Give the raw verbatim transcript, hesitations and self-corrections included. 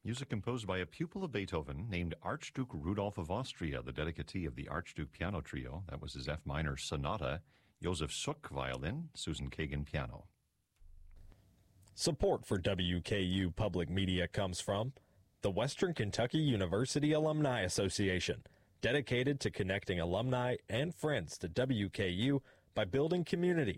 Music composed by a pupil of Beethoven named Archduke Rudolph of Austria, the dedicatee of the Archduke Piano Trio. That was his F minor sonata. Josef Suk, violin, Susan Kagan, piano. Support for W K U Public Media comes from the Western Kentucky University Alumni Association, dedicated to connecting alumni and friends to W K U by building community